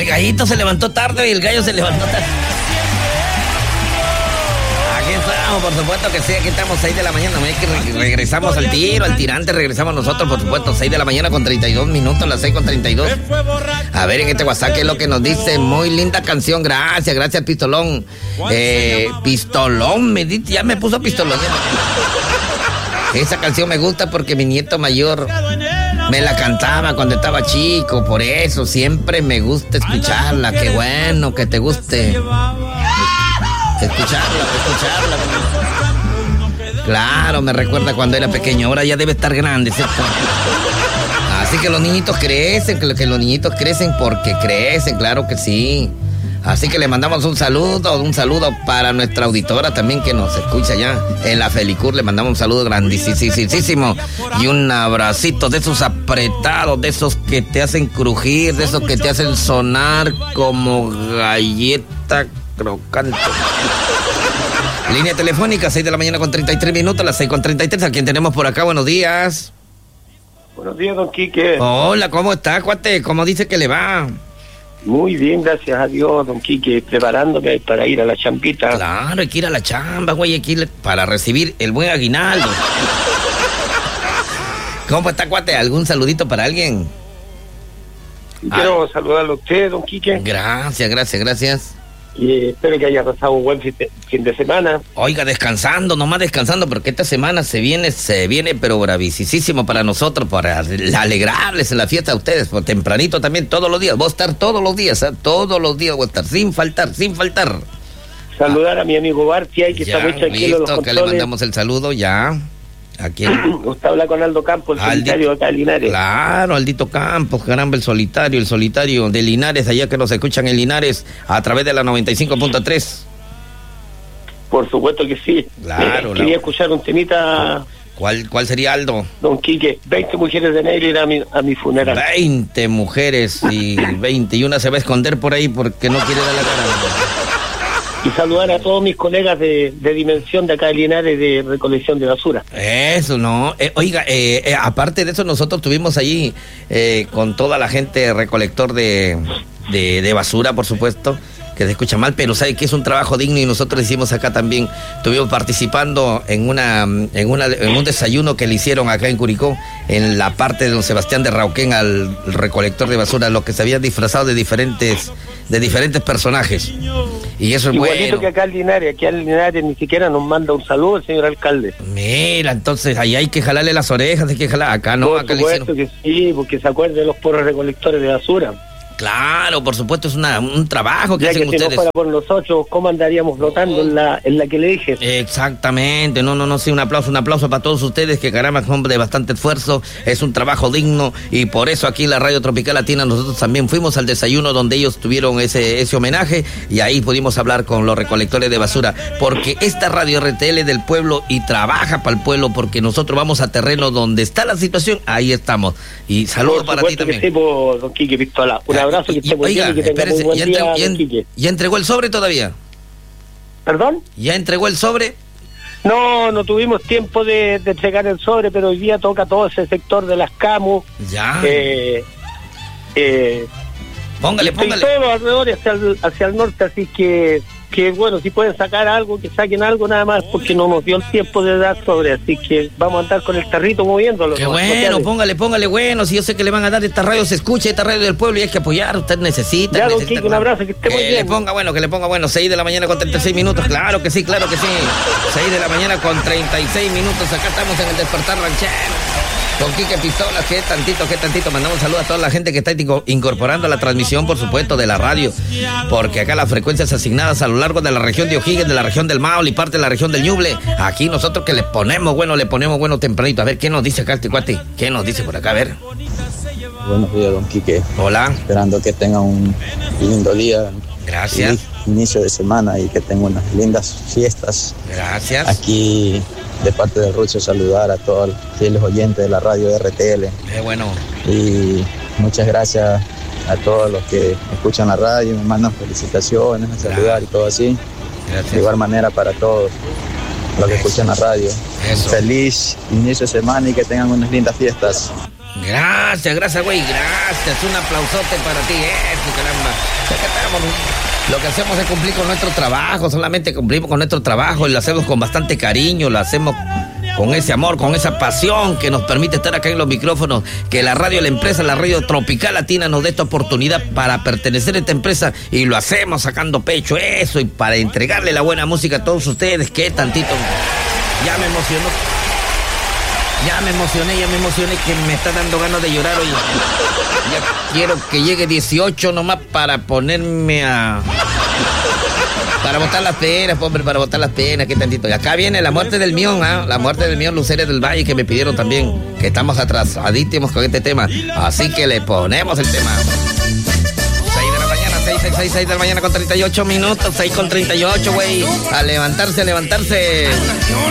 El gallito se levantó tarde y el gallo se levantó tarde. Aquí estamos, por supuesto que sí, aquí estamos 6 de la mañana. Regresamos al tiro, al tirante, regresamos nosotros, por supuesto, 6 de la mañana con 32 minutos, las 6 con 32. A ver, en este WhatsApp, ¿qué es lo que nos dice? Muy linda canción, gracias, Pistolón. Pistolón, me dice, ya me puso Pistolón. Esa canción me gusta porque mi nieto mayor me la cantaba cuando estaba chico, por eso siempre me gusta escucharla. Qué bueno que te guste escucharla. Claro, me recuerda cuando era pequeño, ahora ya debe estar grande, ¿cierto? Así que los niñitos crecen, que los niñitos crecen porque crecen, claro que sí. Así que le mandamos un saludo para nuestra auditora también que nos escucha allá en la Felicur. Le mandamos un saludo grandísimo y un abracito de esos apretados, de esos que te hacen crujir, de esos que te hacen sonar como galleta crocante. Línea telefónica, 6 de la mañana con 33 minutos, las 6 con 33. ¿A quién tenemos por acá? Buenos días. Buenos días, don Quique. Hola, ¿cómo está, cuate? ¿Cómo dice que le va? Muy bien, gracias a Dios, don Quique, preparándome para ir a la champita. Claro, hay que ir a la chamba, güey, hay que ir para recibir el buen aguinaldo. ¿Cómo está, cuate? ¿Algún saludito para alguien? Quiero saludarlo a usted, don Quique. Gracias. Y espero que haya pasado un buen fin de semana. Oiga, nomás descansando, porque esta semana se viene, pero bravísimo para nosotros, para alegrarles en la fiesta a ustedes, por tempranito también, todos los días. Voy a estar todos los días, todos los días voy a estar, sin faltar. Saludar a mi amigo Bartia, que está muy tranquilo en los controles. Que le mandamos el saludo, ya. ¿A quién? Usted habla con Aldo Campos, el solitario de acá de Linares. Claro, Aldito Campos, caramba, el solitario de Linares, allá que nos escuchan en Linares a través de la 95.3. Por supuesto que sí. Claro. Quería escuchar un temita. ¿Cuál sería, Aldo? Don Quique, 20 mujeres de negro ir a mi funeral. 20 mujeres y 20, y una se va a esconder por ahí porque no quiere dar la cara. Y saludar a todos mis colegas de Dimensión de acá de Linares de recolección de basura. Eso, ¿no? Oiga, aparte de eso, nosotros tuvimos allí con toda la gente recolector de basura, por supuesto, que se escucha mal, pero sabe que es un trabajo digno y nosotros hicimos acá también. Estuvimos participando en un desayuno que le hicieron acá en Curicó, en la parte de don Sebastián de Rauquén al recolector de basura, los que se habían disfrazado de diferentes personajes. Y eso es igualito bueno. Que acá en Linares ni siquiera nos manda un saludo el señor alcalde. Mira, entonces ahí hay que jalarle las orejas, hay que jalar. Acá no, acá le hicieron. Por supuesto que sí, porque se acuerden de los pobres recolectores de basura. Claro, por supuesto, es un trabajo que ya hacen que ustedes. Si no fuera por nosotros, ¿cómo andaríamos flotando en la que le dije? Exactamente, no, sí, un aplauso para todos ustedes, que caramba, son de bastante esfuerzo, es un trabajo digno, y por eso aquí en la Radio Tropical Latina nosotros también fuimos al desayuno donde ellos tuvieron ese homenaje, y ahí pudimos hablar con los recolectores de basura, porque esta Radio RTL es del pueblo y trabaja para el pueblo, porque nosotros vamos a terreno donde está la situación, ahí estamos, y saludos para ti también. Que sí, por don Quique Pistola. Un abrazo, que esté muy bien y que tenga muy buen día, don Quique. ¿Ya entregó el sobre todavía? ¿Perdón? ¿Ya entregó el sobre? No tuvimos tiempo de entregar el sobre, pero hoy día toca todo ese sector de las Camus. Ya. Póngale. Y todo alrededor hacia el norte, así que bueno, si pueden sacar algo, que saquen algo nada más, porque no nos dio el tiempo de dar sobre, así que vamos a andar con el tarrito moviéndolo. Qué bueno, póngale, bueno, si yo sé que le van a dar esta radio, se escucha esta radio del pueblo y hay que apoyar, usted necesita. Ya, don Quique, un abrazo, que esté muy bien. Que le ponga bueno, 6 de la mañana con 36 minutos, claro que sí. 6 de la mañana con 36 minutos, acá estamos en el Despertar Ranchero. Con Quique Pistola, qué tantito, mandamos un saludo a toda la gente que está incorporando a la transmisión, por supuesto, de la radio, porque acá las frecuencias asignadas a lo largo de la región de O'Higgins, de la región del Maule y parte de la región del Ñuble, aquí nosotros que le ponemos bueno tempranito, a ver, ¿qué nos dice acá este cuate? ¿Qué nos dice por acá? A ver. Buenos días, don Quique. Hola. Esperando que tenga un lindo día. Gracias. Inicio de semana y que tenga unas lindas fiestas. Gracias. Aquí, de parte de Rucho, saludar a todos los fieles oyentes de la radio RTL. Bueno. Y muchas gracias a todos los que escuchan la radio, me mandan felicitaciones, a saludar y todo así. Gracias. De igual manera para todos los que escuchan la radio. Eso. Feliz inicio de semana y que tengan unas lindas fiestas. Gracias, güey, gracias. Un aplausote para ti, caramba. Lo que hacemos es cumplir con nuestro trabajo, solamente cumplimos con nuestro trabajo y lo hacemos con bastante cariño, lo hacemos con ese amor, con esa pasión que nos permite estar acá en los micrófonos, que la radio, la empresa, la radio Tropical Latina nos dé esta oportunidad para pertenecer a esta empresa y lo hacemos sacando pecho, eso, y para entregarle la buena música a todos ustedes, que tantito, ya me emocionó. Ya me emocioné que me está dando ganas de llorar hoy. Ya quiero que llegue 18 nomás para ponerme a... Para botar las penas, hombre, para botar las penas, qué tantito. Y acá viene la muerte del Mión, la muerte del Mión, Luceres del Valle, que me pidieron también, que estamos atrasadísimos con este tema. Así que le ponemos el tema. 6 de la mañana, 6 de la mañana con 38 minutos, 6 con 38, güey. A levantarse.